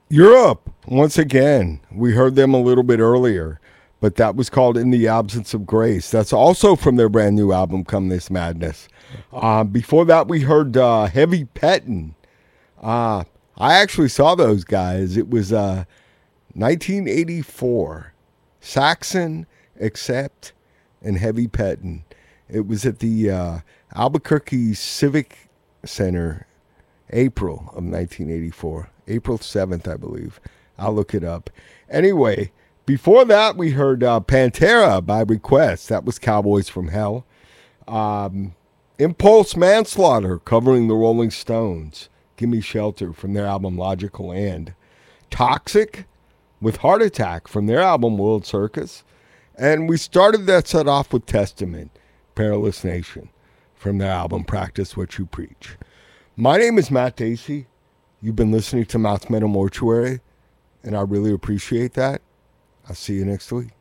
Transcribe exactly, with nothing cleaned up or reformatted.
Europe, once again, we heard them a little bit earlier, but that was called In the Absence of Grace. That's also from their brand new album, Come This Madness. Uh, before that, we heard uh, Heavy Pettin'. Uh, I actually saw those guys. It was uh, nineteen eighty-four. Saxon, Accept, and Heavy Pettin'. It was at the uh, Albuquerque Civic Center, April of nineteen eighty-four. April seventh, I believe. I'll look it up. Anyway, before that, we heard uh, Pantera by request. That was Cowboys from Hell. Um, Impulse Manslaughter covering the Rolling Stones. Gimme Shelter from their album Logical And. Toxic with Heart Attack from their album World Circus. And we started that set off with Testament, Perilous Nation, from their album Practice What You Preach. My name is Matt Dacey. You've been listening to Mouth Metal Mortuary, and I really appreciate that. I'll see you next week.